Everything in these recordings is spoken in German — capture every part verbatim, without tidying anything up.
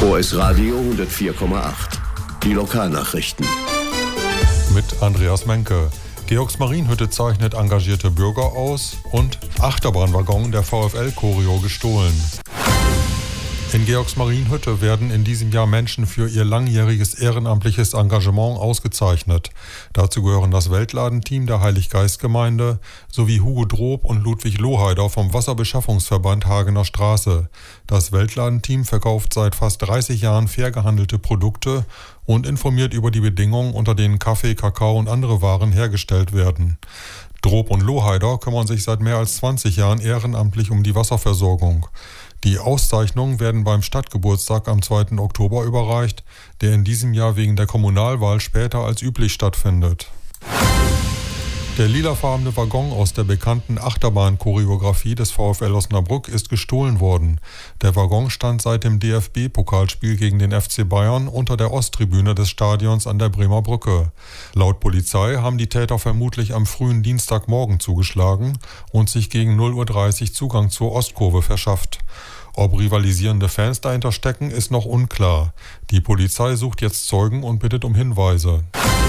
O S Radio hundertvier Komma acht. Die Lokalnachrichten. Mit Andreas Menke. Georgsmarienhütte zeichnet engagierte Bürger aus und Achterbahnwaggon der VfL-Choreo gestohlen. In Georgsmarienhütte werden in diesem Jahr Menschen für ihr langjähriges ehrenamtliches Engagement ausgezeichnet. Dazu gehören das Weltladenteam der Heiliggeistgemeinde sowie Hugo Drob und Ludwig Loheider vom Wasserbeschaffungsverband Hagener Straße. Das Weltladenteam verkauft seit fast dreißig Jahren fair gehandelte Produkte und informiert über die Bedingungen, unter denen Kaffee, Kakao und andere Waren hergestellt werden. Drob und Loheider kümmern sich seit mehr als zwanzig Jahren ehrenamtlich um die Wasserversorgung. Die Auszeichnungen werden beim Stadtgeburtstag am zweiten Oktober überreicht, der in diesem Jahr wegen der Kommunalwahl später als üblich stattfindet. Der lilafarbene Waggon aus der bekannten Achterbahn-Choreografie des VfL Osnabrück ist gestohlen worden. Der Waggon stand seit dem D F B-Pokalspiel gegen den F C Bayern unter der Osttribüne des Stadions an der Bremer Brücke. Laut Polizei haben die Täter vermutlich am frühen Dienstagmorgen zugeschlagen und sich gegen null Uhr dreißig Zugang zur Ostkurve verschafft. Ob rivalisierende Fans dahinter stecken, ist noch unklar. Die Polizei sucht jetzt Zeugen und bittet um Hinweise.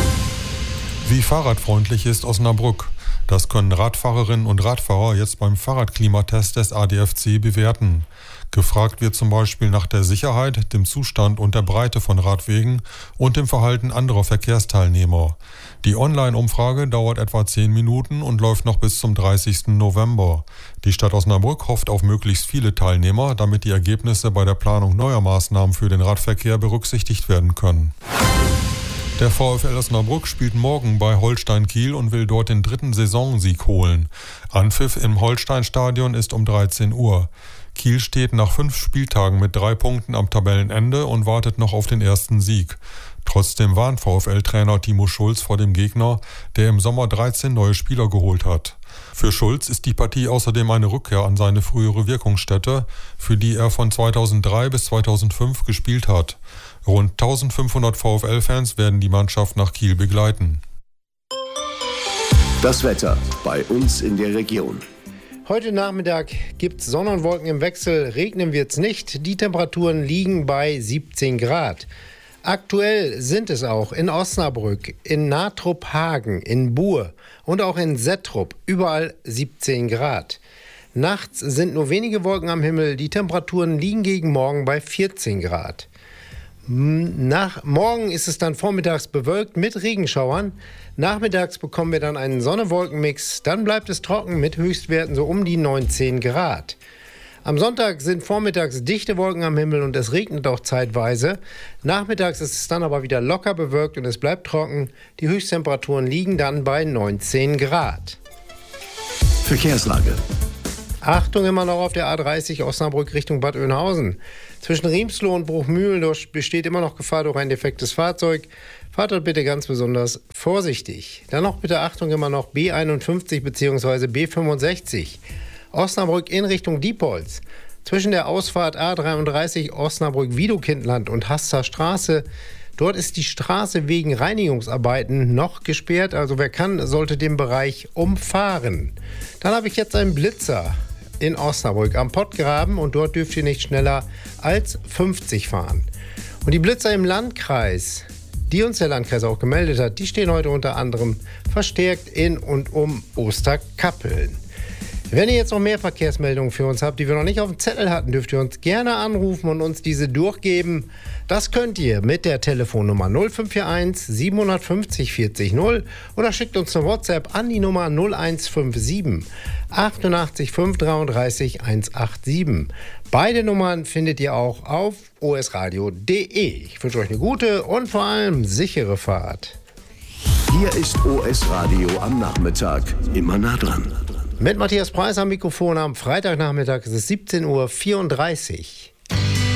Wie fahrradfreundlich ist Osnabrück? Das können Radfahrerinnen und Radfahrer jetzt beim Fahrradklimatest des A D F C bewerten. Gefragt wird zum Beispiel nach der Sicherheit, dem Zustand und der Breite von Radwegen und dem Verhalten anderer Verkehrsteilnehmer. Die Online-Umfrage dauert etwa zehn Minuten und läuft noch bis zum dreißigsten November. Die Stadt Osnabrück hofft auf möglichst viele Teilnehmer, damit die Ergebnisse bei der Planung neuer Maßnahmen für den Radverkehr berücksichtigt werden können. Der VfL Osnabrück spielt morgen bei Holstein Kiel und will dort den dritten Saisonsieg holen. Anpfiff im Holstein-Stadion ist um dreizehn Uhr. Kiel steht nach fünf Spieltagen mit drei Punkten am Tabellenende und wartet noch auf den ersten Sieg. Trotzdem warnt VfL-Trainer Timo Schulz vor dem Gegner, der im Sommer dreizehn neue Spieler geholt hat. Für Schulz ist die Partie außerdem eine Rückkehr an seine frühere Wirkungsstätte, für die er von zweitausenddrei bis zweitausendfünf gespielt hat. Rund eintausendfünfhundert VfL-Fans werden die Mannschaft nach Kiel begleiten. Das Wetter bei uns in der Region. Heute Nachmittag gibt es Sonne und Wolken im Wechsel, regnen wird es nicht. Die Temperaturen liegen bei siebzehn Grad. Aktuell sind es auch in Osnabrück, in Natruphagen, in Buhr und auch in Settrup überall siebzehn Grad. Nachts sind nur wenige Wolken am Himmel, die Temperaturen liegen gegen morgen bei vierzehn Grad. Nach morgen ist es dann vormittags bewölkt mit Regenschauern. Nachmittags bekommen wir dann einen Sonne-Wolken-Mix. Dann bleibt es trocken mit Höchstwerten so um die neunzehn Grad. Am Sonntag sind vormittags dichte Wolken am Himmel und es regnet auch zeitweise. Nachmittags ist es dann aber wieder locker bewölkt und es bleibt trocken. Die Höchsttemperaturen liegen dann bei neunzehn Grad. Verkehrslage. Achtung immer noch auf der A dreißig Osnabrück Richtung Bad Oeynhausen. Zwischen Riemsloh und Bruchmühlen besteht immer noch Gefahr durch ein defektes Fahrzeug. Fahrt dort bitte ganz besonders vorsichtig. Dann noch bitte Achtung immer noch B einundfünfzig bzw. B fünfundsechzig. Osnabrück in Richtung Diepholz. Zwischen der Ausfahrt A dreiunddreißig Osnabrück-Wiedokindland und Hasser Straße. Dort ist die Straße wegen Reinigungsarbeiten noch gesperrt. Also wer kann, sollte den Bereich umfahren. Dann habe ich jetzt einen Blitzer in Osnabrück am Pottgraben und dort dürft ihr nicht schneller als fünfzig fahren. Und die Blitzer im Landkreis, die uns der Landkreis auch gemeldet hat, die stehen heute unter anderem verstärkt in und um Osterkappeln. Wenn ihr jetzt noch mehr Verkehrsmeldungen für uns habt, die wir noch nicht auf dem Zettel hatten, dürft ihr uns gerne anrufen und uns diese durchgeben. Das könnt ihr mit der Telefonnummer null fünf vier eins siebenhundertfünfzig vierzig null oder schickt uns eine WhatsApp an die Nummer null eins fünf sieben achtundachtzig fünf dreiunddreißig hundertsiebenundachtzig. Beide Nummern findet ihr auch auf o s radio punkt d e. Ich wünsche euch eine gute und vor allem sichere Fahrt. Hier ist O S Radio am Nachmittag. Immer nah dran. Mit Matthias Preis am Mikrofon am Freitagnachmittag ist es siebzehn Uhr vierunddreißig.